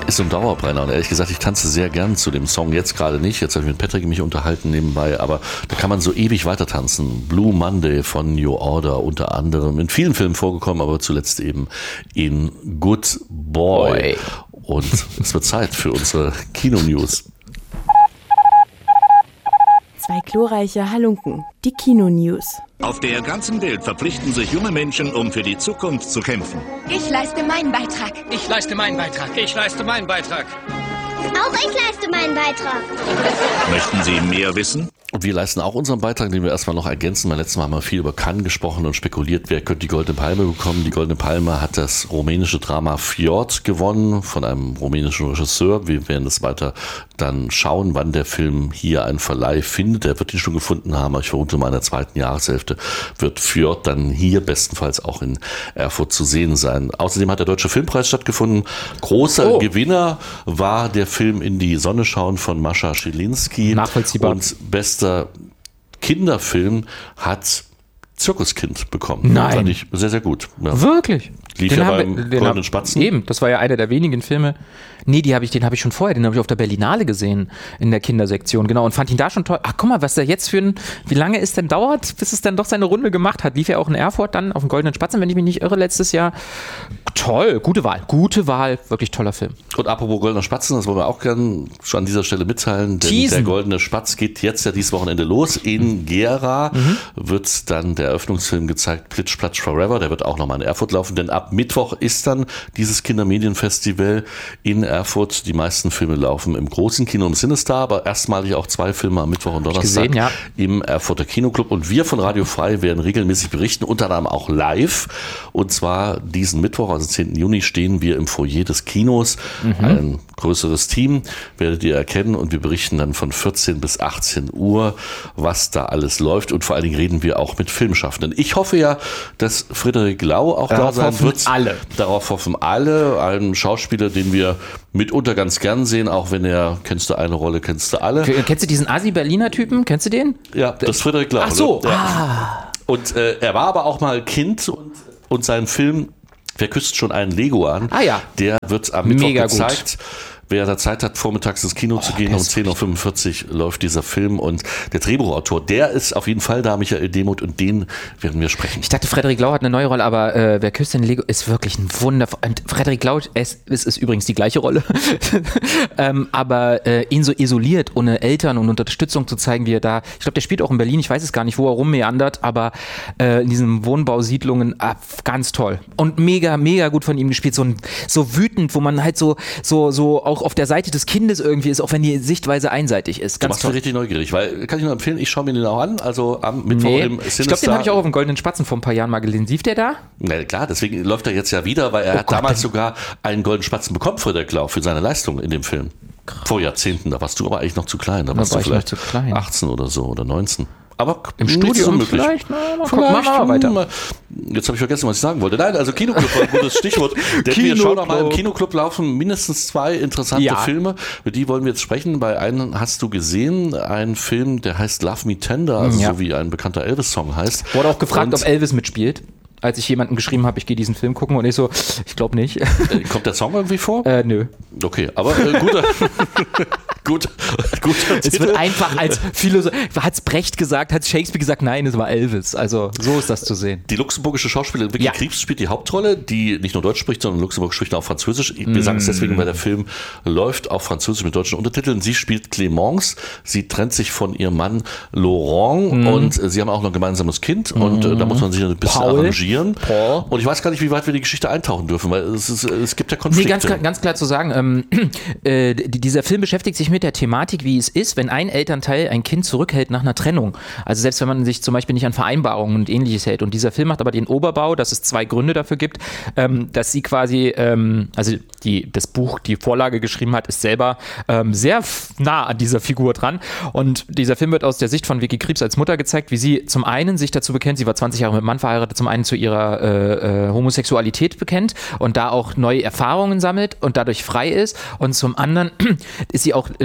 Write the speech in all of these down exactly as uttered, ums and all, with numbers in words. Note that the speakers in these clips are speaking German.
ist so ein Dauerbrenner. Und ehrlich gesagt, ich tanze sehr gern zu dem Song. Jetzt gerade nicht. Jetzt habe ich mit Patrick mich unterhalten nebenbei. Aber da kann man so ewig weiter tanzen. Blue Monday von New Order unter anderem. In vielen Filmen vorgekommen, aber zuletzt eben in Good Boy. Boy. Und es wird Zeit für unsere Kino-News. Zwei glorreiche Halunken, die Kino-News. Auf der ganzen Welt verpflichten sich junge Menschen, um für die Zukunft zu kämpfen. Ich leiste meinen Beitrag. Ich leiste meinen Beitrag. Ich leiste meinen Beitrag. Auch ich leiste meinen Beitrag. Möchten Sie mehr wissen? Und wir leisten auch unseren Beitrag, den wir erstmal noch ergänzen. Beim letzten Mal haben wir viel über Cannes gesprochen und spekuliert, wer könnte die Goldene Palme bekommen. Die Goldene Palme hat das rumänische Drama Fjord gewonnen von einem rumänischen Regisseur. Wir werden das weiter dann schauen, wann der Film hier einen Verleih findet. Er wird ihn schon gefunden haben, aber ich vermute mal in der zweiten Jahreshälfte wird Fjord dann hier bestenfalls auch in Erfurt zu sehen sein. Außerdem hat der Deutsche Filmpreis stattgefunden. Großer oh. Gewinner war der Film In die Sonne schauen von Mascha Schilinski. Nachvollziehbar. Und bester Kinderfilm hat Zirkuskind bekommen. Nein. Fand ich sehr, sehr gut. Ja. Wirklich? Lief den ja beim wir, Goldenen haben, Spatzen. Eben, das war ja einer der wenigen Filme. Nee, die hab ich, den habe ich schon vorher, den habe ich auf der Berlinale gesehen, in der Kindersektion, genau, und fand ihn da schon toll. Ach, guck mal, was der jetzt für ein, wie lange es denn dauert, bis es dann doch seine Runde gemacht hat. Lief ja auch in Erfurt dann auf dem Goldenen Spatzen, wenn ich mich nicht irre, letztes Jahr. Toll, gute Wahl, gute Wahl, wirklich toller Film. Und apropos Goldener Spatzen, das wollen wir auch gerne schon an dieser Stelle mitteilen, denn Teasen. Der Goldene Spatz geht jetzt ja dieses Wochenende los. In Gera mhm. wird dann der Eröffnungsfilm gezeigt, Plitsch, Platsch, Forever, der wird auch nochmal in Erfurt laufen, denn ab Mittwoch ist dann dieses Kindermedienfestival in Erfurt. Die meisten Filme laufen im großen Kino im Cinestar, aber erstmalig auch zwei Filme am Mittwoch und Donnerstag gesehen, ja. im Erfurter Kinoclub. Und wir von Radio Frei werden regelmäßig berichten, unter anderem auch live. Und zwar diesen Mittwoch, also zehnten Juni, stehen wir im Foyer des Kinos. Mhm. Ein größeres Team werdet ihr erkennen und wir berichten dann von vierzehn bis achtzehn Uhr, was da alles läuft. Und vor allen Dingen reden wir auch mit Filmschaffenden. Ich hoffe ja, dass Frederik Lau auch Darauf da sein wird. Alle. Darauf hoffen alle. Ein Schauspieler, den wir mitunter ganz gern sehen, auch wenn er, kennst du eine Rolle, kennst du alle. Kennst du diesen Asi-Berliner-Typen? Kennst du den? Ja, das ist Frederik Lau. Ach so. Ja. Ah. Und äh, er war aber auch mal Kind und, und sein Film Wer küsst schon einen Lego an? Ah ja. Der wird am Mittwoch Mega gezeigt. Gut. Wer da Zeit hat, vormittags ins Kino oh, zu gehen, um zehn Uhr fünfundvierzig läuft dieser Film und der Drehbuchautor, der ist auf jeden Fall da, Michael Demuth, und den werden wir sprechen. Ich dachte, Frederik Lau hat eine neue Rolle, aber äh, Wer küsst den Lego ist wirklich ein wundervoll. Frederik Lau, es, es ist übrigens die gleiche Rolle, ähm, aber äh, ihn so isoliert, ohne Eltern und Unterstützung zu zeigen, wie er da, ich glaube, der spielt auch in Berlin, ich weiß es gar nicht, wo er rummeandert, aber äh, in diesen Wohnbausiedlungen, ah, ganz toll. Und mega, mega gut von ihm gespielt, so, ein, so wütend, wo man halt so, so, so auch auf der Seite des Kindes irgendwie ist, auch wenn die Sichtweise einseitig ist. Ganz du machst mich richtig neugierig, weil, kann ich nur empfehlen, ich schaue mir den auch an, also am Mittwoch nee. im Cinestar. Ich glaube, den habe ich auch auf dem Goldenen Spatzen vor ein paar Jahren mal gelesen. Lief der da? Na klar, deswegen läuft er jetzt ja wieder, weil er oh hat Gott, damals sogar einen Goldenen Spatzen bekommen, Frederik Lau, für seine Leistung in dem Film. Krass. Vor Jahrzehnten, da warst du aber eigentlich noch zu klein, da, da warst war du vielleicht zu klein. achtzehn oder so oder neunzehn. Aber im Studium vielleicht, na, mal vielleicht, mach mal weiter. Jetzt habe ich vergessen, was ich sagen wollte. Nein, also Kinoclub war ein gutes Stichwort. Denn wir schauen auch mal, im Kinoclub laufen mindestens zwei interessante ja. Filme. Über die wollen wir jetzt sprechen. Bei einem hast du gesehen, einen Film, der heißt Love Me Tender, also ja. so wie ein bekannter Elvis-Song heißt. Wurde auch gefragt, und ob Elvis mitspielt. Als ich jemandem geschrieben habe, ich gehe diesen Film gucken und ich so, ich glaube nicht. Kommt der Song irgendwie vor? Äh, nö. Okay, aber äh, guter, gut, guter Es Titel. wird einfach als Philosoph, hat's Brecht gesagt, hat's Shakespeare gesagt, nein, es war Elvis. Also so ist das zu sehen. Die luxemburgische Schauspielerin Vicky ja. Krieps spielt die Hauptrolle, die nicht nur Deutsch spricht, sondern Luxemburg spricht auch Französisch. Wir mm. sagen es deswegen, weil der Film läuft auf Französisch mit deutschen Untertiteln. Sie spielt Clémence, sie trennt sich von ihrem Mann Laurent mm. und äh, sie haben auch noch ein gemeinsames Kind mm. und äh, da muss man sich ein bisschen Paul. arrangieren. Paul. Und ich weiß gar nicht, wie weit wir die Geschichte eintauchen dürfen, weil es, ist, es gibt ja Konflikte. Nee, ganz klar, ganz klar zu sagen, ähm, äh, dieser Film beschäftigt sich mit der Thematik, wie es ist, wenn ein Elternteil ein Kind zurückhält nach einer Trennung. Also selbst wenn man sich zum Beispiel nicht an Vereinbarungen und Ähnliches hält. Und dieser Film macht aber den Oberbau, dass es zwei Gründe dafür gibt, ähm, dass sie quasi, ähm, also die, das Buch, die Vorlage geschrieben hat, ist selber ähm, sehr nah an dieser Figur dran. Und dieser Film wird aus der Sicht von Vicky Krieps als Mutter gezeigt, wie sie zum einen sich dazu bekennt, sie war zwanzig Jahre mit einem Mann verheiratet, zum einen zu ihrer äh, äh, Homosexualität bekennt und da auch neue Erfahrungen sammelt und dadurch frei ist. Und zum anderen ist sie auch, äh,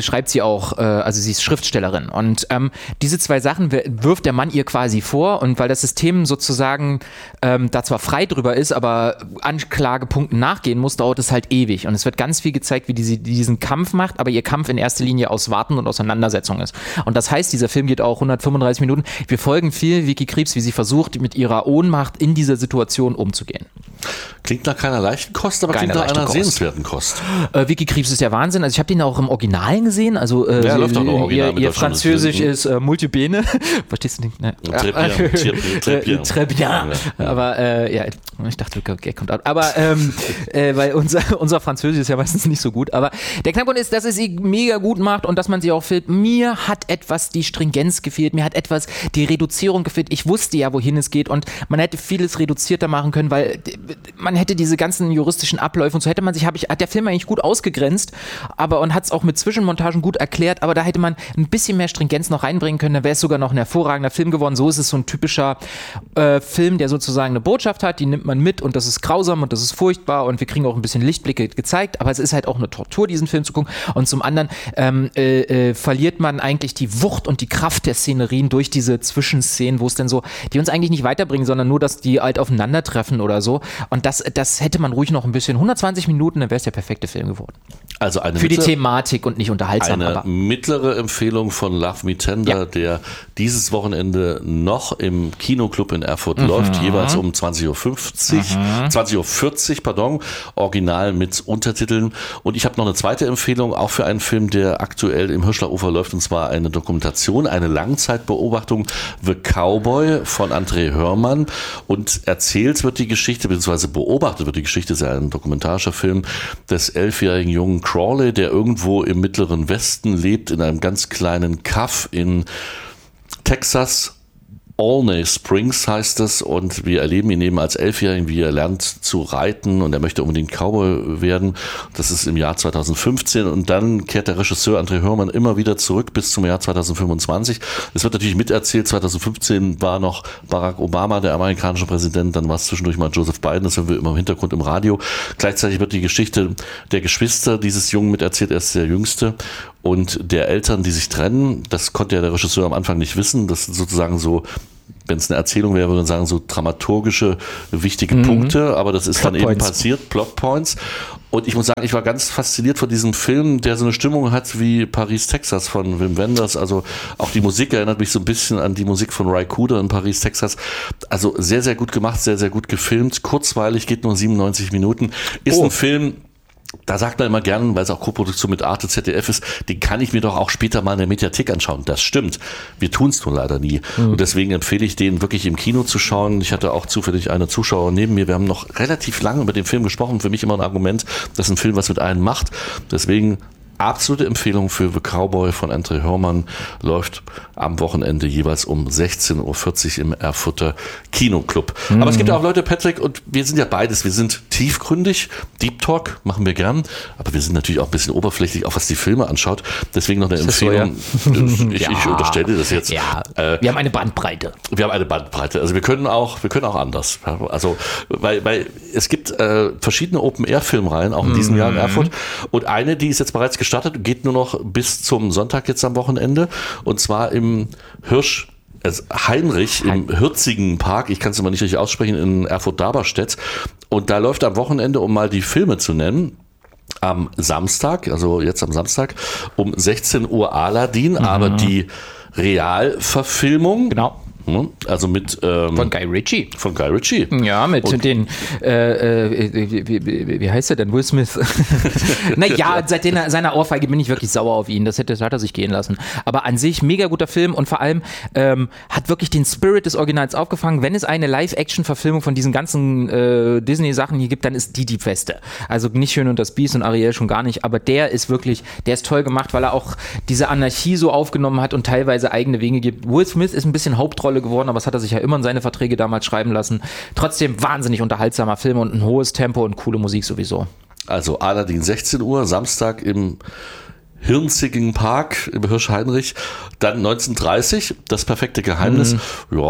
schreibt sie auch, äh, also sie ist Schriftstellerin. Und ähm, diese zwei Sachen wirft der Mann ihr quasi vor. Und weil das System sozusagen ähm, da zwar frei drüber ist, aber Anklagepunkten nachgehen muss, dauert es halt ewig. Und es wird ganz viel gezeigt, wie die, diesen Kampf macht, aber ihr Kampf in erster Linie aus Warten und Auseinandersetzung ist. Und das heißt, dieser Film geht auch hundertfünfunddreißig Minuten. Wir folgen viel Vicky Krieps, wie sie versucht, mit ihrer Ohnmacht in dieser Situation umzugehen. Klingt nach keiner leichten Kost, aber Keine klingt nach einer Kost. sehenswerten Kost. Äh, Vicky Krieps ist der Wahnsinn. Also ich habe den auch im Original gesehen. Also äh, ja, sie, läuft auch noch original ihr, mit ihr Deutschland. Französisch ist äh, Multibene. Verstehst du nicht? Ne? Très bien. Très bien. Très bien. Ja. Aber äh, ja, ich dachte, er kommt out. Aber ähm, äh, weil unser, unser Französisch ist ja meistens nicht so gut. Aber der Knackpunkt ist, dass es sie mega gut macht und dass man sie auch filmt. Mir hat etwas die Stringenz gefehlt. Mir hat etwas die Reduzierung gefehlt. Ich wusste ja, wohin es geht und man hätte vieles reduzierter machen können, weil man hätte diese ganzen juristischen Abläufe und so hätte man sich, habe ich, hat der Film eigentlich gut ausgegrenzt, aber und hat es auch mit Zwischenmontagen gut erklärt, aber da hätte man ein bisschen mehr Stringenz noch reinbringen können, dann wäre es sogar noch ein hervorragender Film geworden. So ist es so ein typischer äh, Film, der sozusagen eine Botschaft hat, die nimmt man mit und das ist grausam und das ist furchtbar und wir kriegen auch ein bisschen Lichtblicke gezeigt, aber es ist halt auch eine Tortur, diesen Film zu gucken und zum anderen ähm, äh, äh, verliert man eigentlich die Wucht und die Kraft der Szenerien durch diese Zwischenszenen, wo es dann so, die uns eigentlich nicht weiterbringen, sondern nur, dass die halt aufeinandertreffen oder so und das, das hätte man ruhig noch ein bisschen, hundertzwanzig Minuten, dann wäre es der perfekte Film geworden. Also eine Für die mittlere, Thematik und nicht unterhaltsam. Eine aber. mittlere Empfehlung von Love Me Tender, ja. der dieses Wochenende noch im Kinoclub in Erfurt mhm. läuft, jeweils um zwanzig Uhr fünfzig, mhm. zwanzig Uhr vierzig, pardon, original mit Untertiteln. Und ich habe noch eine zweite Empfehlung, auch für einen Film, der aktuell im Hirschlachufer läuft, und zwar eine Dokumentation, eine Langzeitbeobachtung, The Cowboy von André Hörmann. Und erzählt wird die Geschichte, beziehungsweise beobachtet wird die Geschichte, ist ja ein dokumentarischer Film, des elfjährigen jungen Crawley, der irgendwo im mittleren Westen lebt, in einem ganz kleinen Kaff in Texas. Olney Springs heißt es und wir erleben ihn eben als Elfjährigen, wie er lernt zu reiten und er möchte unbedingt Cowboy werden. Das ist im Jahr zweitausendfünfzehn und dann kehrt der Regisseur André Hörmann immer wieder zurück bis zum Jahr zweitausendfünfundzwanzig. Es wird natürlich miterzählt, zweitausendfünfzehn war noch Barack Obama, der amerikanische Präsident, dann war es zwischendurch mal Joseph Biden, das hören wir immer im Hintergrund im Radio. Gleichzeitig wird die Geschichte der Geschwister dieses Jungen miterzählt, er ist der Jüngste. Und der Eltern, die sich trennen, das konnte ja der Regisseur am Anfang nicht wissen. Das sind sozusagen so, wenn es eine Erzählung wäre, würde man sagen, so dramaturgische, wichtige mhm. Punkte. Aber das ist Plot dann eben Points. passiert, Plotpoints. Und ich muss sagen, ich war ganz fasziniert von diesem Film, der so eine Stimmung hat wie Paris, Texas von Wim Wenders. Also auch die Musik erinnert mich so ein bisschen an die Musik von Ry Cooder in Paris, Texas. Also sehr, sehr gut gemacht, sehr, sehr gut gefilmt. Kurzweilig, geht nur siebenundneunzig Minuten. Ist oh. ein Film... Da sagt man immer gern, weil es auch Koproduktion mit Arte Z D F ist, den kann ich mir doch auch später mal in der Mediathek anschauen. Das stimmt. Wir tun es nur leider nie. Mhm. Und deswegen empfehle ich den wirklich im Kino zu schauen. Ich hatte auch zufällig eine Zuschauerin neben mir. Wir haben noch relativ lange über den Film gesprochen. Für mich immer ein Argument, dass ein Film was mit einem macht. Deswegen absolute Empfehlung für The Cowboy von André Hörmann, läuft am Wochenende jeweils um sechzehn Uhr vierzig im Erfurter Kinoclub. Mhm. Aber es gibt ja auch Leute, Patrick, und wir sind ja beides, wir sind tiefgründig, Deep Talk machen wir gern, aber wir sind natürlich auch ein bisschen oberflächlich, auch was die Filme anschaut. Deswegen noch eine Empfehlung. So, ja? ich, ja. ich unterstelle das jetzt. Ja. Äh, wir haben eine Bandbreite. Wir haben eine Bandbreite. Also wir können auch, wir können auch anders. Also, weil, weil es gibt äh, verschiedene Open-Air-Filmreihen, auch in mhm. diesem Jahr in Erfurt. Und eine, die ist jetzt bereits gestartet, geht nur noch bis zum Sonntag jetzt am Wochenende, und zwar im Hirsch Heinrich im Hürzigen Park, ich kann es immer nicht richtig aussprechen, in Erfurt-Daberstedt, und da läuft am Wochenende, um mal die Filme zu nennen, am Samstag, also jetzt am Samstag um sechzehn Uhr Aladdin, mhm. aber die Realverfilmung. Genau. Also mit ähm, von Guy Ritchie. Von Guy Ritchie. Ja, mit und den äh, äh, wie, wie, wie heißt er denn? Will Smith. Naja, seit den, seiner Ohrfeige bin ich wirklich sauer auf ihn. Das hätte das hat er sich gehen lassen. Aber an sich mega guter Film und vor allem ähm, hat wirklich den Spirit des Originals aufgefangen. Wenn es eine Live-Action-Verfilmung von diesen ganzen äh, Disney-Sachen hier gibt, dann ist die die beste. Also nicht Schön und das Biest und Ariel schon gar nicht, aber der ist wirklich, der ist toll gemacht, weil er auch diese Anarchie so aufgenommen hat und teilweise eigene Wege gibt. Will Smith ist ein bisschen Hauptrolle geworden, aber das hat er sich ja immer in seine Verträge damals schreiben lassen. Trotzdem wahnsinnig unterhaltsamer Film und ein hohes Tempo und coole Musik sowieso. Also Aladdin sechzehn Uhr, Samstag im Hirnzigen Park im Hirsch Heinrich, dann neunzehn Uhr dreißig, das perfekte Geheimnis. Mhm. Ja,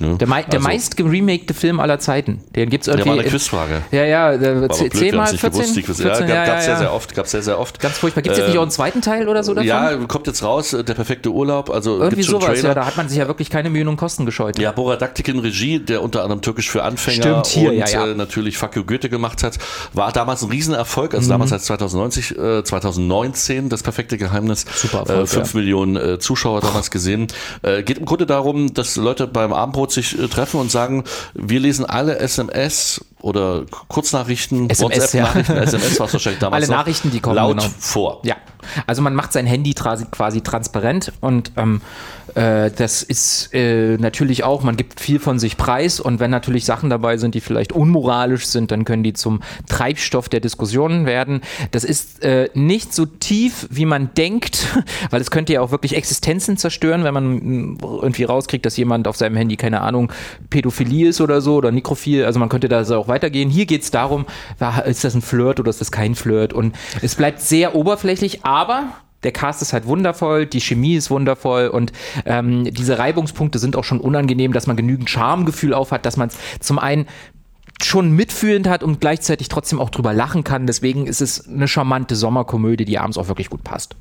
Ne? Der, mei- der also, meist geremakte Film aller Zeiten. Den gibt's irgendwie. Der war eine Quizfrage. Ja, ja, äh, zehnmal, vierzehn, gewusst, ja, gab, ja, gab ja, sehr, ja. sehr oft, gab sehr, sehr oft. Ganz furchtbar. Gibt es jetzt nicht auch einen zweiten Teil oder so davon? Ja, kommt jetzt raus, der perfekte Urlaub. Also irgendwie gibt's schon sowas, Trailer. ja, da hat man sich ja wirklich keine Mühen und Kosten gescheut. Ja, Borat Aktekin Regie, der unter anderem Türkisch für Anfänger Stimmt, hier, und ja, ja. Äh, natürlich Fuck You Goethe gemacht hat, war damals ein Riesenerfolg, also Mhm. damals als zweitausendneunzig, äh, zweitausendneunzehn, das perfekte Geheimnis. Super Erfolg, äh, fünf ja. Millionen äh, Zuschauer damals gesehen. Äh, geht im Grunde darum, dass Leute beim Abendbrot sich äh, treffen und sagen, wir lesen alle S M S oder Kurznachrichten, S M S, WhatsApp-Nachrichten, ja. S M S war es wahrscheinlich damals Alle noch, Nachrichten, die kommen, laut genau. vor. Ja, also man macht sein Handy tra- quasi transparent und ähm, äh, das ist äh, natürlich auch, man gibt viel von sich preis und wenn natürlich Sachen dabei sind, die vielleicht unmoralisch sind, dann können die zum Treibstoff der Diskussionen werden. Das ist äh, nicht so tief, wie man denkt, weil es könnte ja auch wirklich Existenzen zerstören, wenn man irgendwie rauskriegt, dass jemand auf seinem Handy, keine Ahnung, Pädophilie ist oder so oder Nekrophil, also man könnte da auch weitergehen. Hier geht es darum, ist das ein Flirt oder ist das kein Flirt und es bleibt sehr oberflächlich, aber der Cast ist halt wundervoll, die Chemie ist wundervoll und ähm, diese Reibungspunkte sind auch schon unangenehm, dass man genügend Charmegefühl auf hat, dass man es zum einen schon mitfühlend hat und gleichzeitig trotzdem auch drüber lachen kann. Deswegen ist es eine charmante Sommerkomödie, die abends auch wirklich gut passt.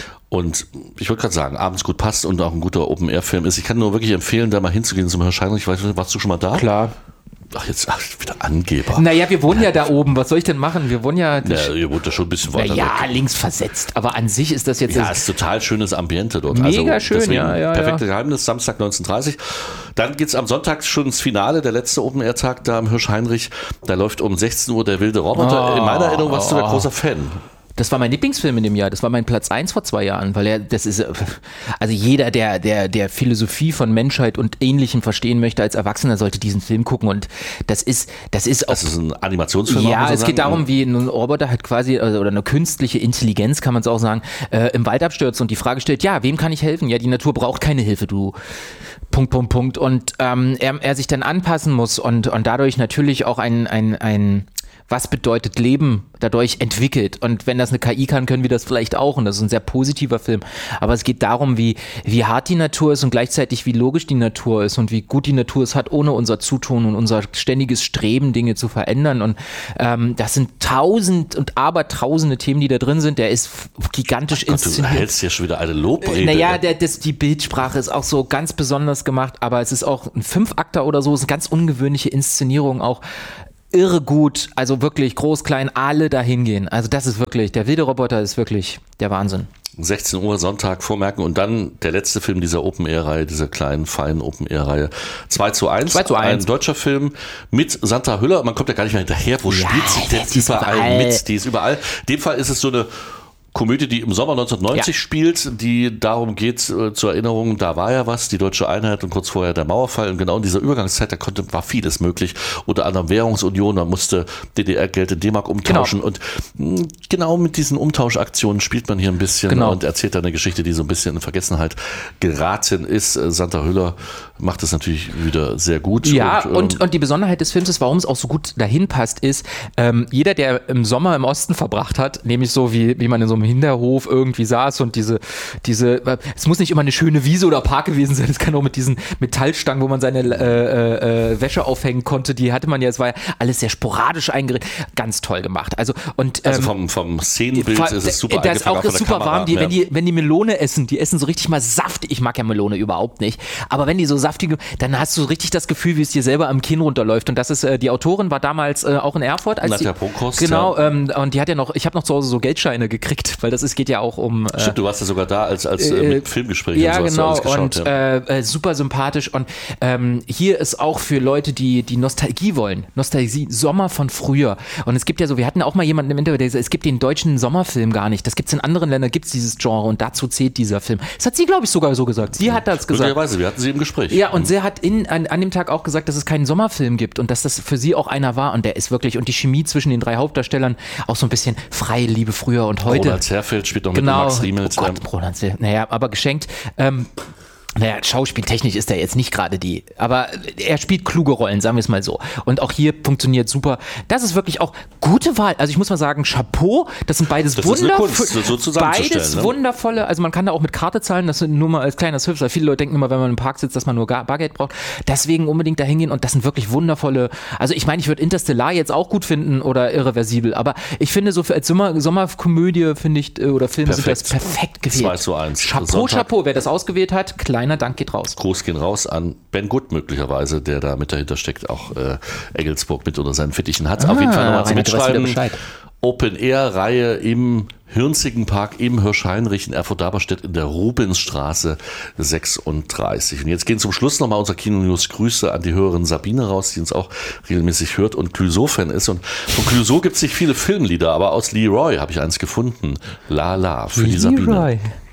Und ich wollte gerade sagen, abends gut passt und auch ein guter Open-Air-Film ist. Ich kann nur wirklich empfehlen, da mal hinzugehen zum Hirsch Heinrich. Ich weiß nicht, warst du schon mal da? Klar. Ach, jetzt ach, wieder Angeber. Naja, wir wohnen ja da oben. Was soll ich denn machen? Wir wohnen ja... Ja, ihr wohnt ja schon ein bisschen weiter Ja, weg. links versetzt. Aber an sich ist das jetzt... Ja, es ist total schönes Ambiente dort. Mega also, schön, deswegen ja, ja, perfekte ja. Geheimnis, Samstag neunzehn Uhr dreißig. Dann geht's am Sonntag schon ins Finale, der letzte Open-Air-Tag da am Hirsch Heinrich. Da läuft um sechzehn Uhr der wilde Roboter. Oh, In meiner Erinnerung warst du oh. der großer Fan. Das war mein Lieblingsfilm in dem Jahr. Das war mein Platz eins vor zwei Jahren, weil er, das ist, also jeder, der, der, der Philosophie von Menschheit und Ähnlichem verstehen möchte als Erwachsener, sollte diesen Film gucken und das ist, das ist auch. Das ist ein Animationsfilm. Ja, so es sagen. geht darum, wie ein Roboter halt quasi, also, oder eine künstliche Intelligenz, kann man es auch sagen, äh, im Wald abstürzt und die Frage stellt, ja, wem kann ich helfen? Ja, die Natur braucht keine Hilfe, du. Punkt, Punkt, Punkt. Und ähm, er, er sich dann anpassen muss und, und dadurch natürlich auch ein, ein, ein was bedeutet Leben dadurch entwickelt. Und wenn das eine K I kann, können wir das vielleicht auch. Und das ist ein sehr positiver Film. Aber es geht darum, wie, wie hart die Natur ist und gleichzeitig wie logisch die Natur ist und wie gut die Natur es hat, ohne unser Zutun und unser ständiges Streben, Dinge zu verändern. Und ähm, das sind tausend und abertausende Themen, die da drin sind. Der ist gigantisch Ach Gott, inszeniert. Du hältst ja schon wieder eine Lobrede. Naja, der, das, die Bildsprache ist auch so ganz besonders gemacht, aber es ist auch ein Fünfakter oder so, es ist eine ganz ungewöhnliche Inszenierung auch. Irre gut, also wirklich groß, klein, alle dahin gehen. Also das ist wirklich, der wilde Roboter ist wirklich der Wahnsinn. sechzehn Uhr Sonntag vormerken und dann der letzte Film dieser Open-Air-Reihe, dieser kleinen, feinen Open-Air-Reihe. zwei zu eins. zwei zu eins. Ein deutscher Film mit Sandra Hüller. Man kommt ja gar nicht mehr hinterher. Wo Ja, spielt sie denn die ist überall überall. mit? Die ist überall. In dem Fall ist es so eine Komödie, die im Sommer neunzehnhundertneunzig Ja. spielt, die darum geht, äh, zur Erinnerung, da war ja was, die deutsche Einheit und kurz vorher der Mauerfall und genau in dieser Übergangszeit, da konnte, war vieles möglich, unter anderem Währungsunion, man musste D D R-Geld in D-Mark umtauschen Genau. und mh, genau mit diesen Umtauschaktionen spielt man hier ein bisschen Genau. und erzählt da eine Geschichte, die so ein bisschen in Vergessenheit geraten ist. Äh, Sandra Hüller macht das natürlich wieder sehr gut. Ja, ähm, und, und die Besonderheit des Films ist, warum es auch so gut dahin passt, ist, ähm, jeder, der im Sommer im Osten verbracht hat, nämlich so wie, wie man in so einem Hinterhof irgendwie saß und diese, diese, äh, es muss nicht immer eine schöne Wiese oder Park gewesen sein, es kann auch mit diesen Metallstangen, wo man seine äh, äh, Wäsche aufhängen konnte, die hatte man ja, es war ja alles sehr sporadisch eingerichtet, ganz toll gemacht. Also, und, ähm, also vom, vom Szenenbild Fa- ist es super Da ist eingefangen auch von der super Kamera. warm. Die, Ja. wenn, die, wenn die Melone essen, die essen so richtig mal saftig. Ich mag ja Melone überhaupt nicht. Aber wenn die so saftige, dann hast du richtig das Gefühl, wie es dir selber am Kinn runterläuft. Und das ist, äh, die Autorin war damals äh, auch in Erfurt. Als Nadja die, Brunkhorst, Genau, ja. ähm, und die hat ja noch, ich habe noch zu Hause so Geldscheine gekriegt, weil das ist, geht ja auch um... Äh, Stimmt, du warst ja sogar da als, als äh, äh, mit Filmgesprächen ja, und so hast du genau. alles geschaut. Und ja. äh, äh, super sympathisch. Und ähm, hier ist auch für Leute, die die Nostalgie wollen. Nostalgie, Sommer von früher. Und es gibt ja so, wir hatten auch mal jemanden im Interview, der gesagt, es gibt den deutschen Sommerfilm gar nicht. Das gibt es in anderen Ländern, gibt es dieses Genre und dazu zählt dieser Film. Das hat sie, glaube ich, sogar so gesagt. Sie hat das gesagt. Möglicherweise, wir hatten sie im Gespräch. Ja, und sie hat in, an, an dem Tag auch gesagt, dass es keinen Sommerfilm gibt und dass das für sie auch einer war. Und der ist wirklich, und die Chemie zwischen den drei Hauptdarstellern auch so ein bisschen freie Liebe früher und heute. Roland Zerfeld spielt noch Genau. mit Max Riemels. Oh Gott, Roland Zerfeld. Naja, aber geschenkt. Ähm, Naja, schauspieltechnisch ist er jetzt nicht gerade die, aber er spielt kluge Rollen, sagen wir es mal so. Und auch hier funktioniert super. Das ist wirklich auch gute Wahl. Also ich muss mal sagen, Chapeau, das sind beides das wundervolle, ist eine Kunst, so beides ne? wundervolle, also man kann da auch mit Karte zahlen, das sind nur mal als kleiner Hilfe, weil viele Leute denken immer, wenn man im Park sitzt, dass man nur Bargeld braucht. Deswegen unbedingt da hingehen und das sind wirklich wundervolle, also ich meine, ich würde Interstellar jetzt auch gut finden oder Irreversibel, aber ich finde so für als Sommer, Sommerkomödie finde ich, oder Filme perfekt. sind das perfekt gewählt. zwei zu eins. Chapeau, Sonntag. Chapeau, wer das ausgewählt hat, kleiner Dank geht raus. Gruß gehen raus an Ben Good möglicherweise, der da mit dahinter steckt, auch äh, Engelsburg mit unter seinen Fittichen hat. Ah, auf jeden Fall nochmal zum Rainer, du weißt wieder Mitschreiben. Bescheid. Open-Air-Reihe im Hirnzigen Park im Hirsch-Heinrich in Erfurt-Daberstedt in der Rubensstraße sechsunddreißig. Und jetzt gehen zum Schluss nochmal unser Kino-News Grüße an die Hörerin Sabine raus, die uns auch regelmäßig hört und Clouseau-Fan ist. Und von Clouseau gibt es nicht viele Filmlieder, aber aus Leroy habe ich eins gefunden. La La für die Sabine. Leroy.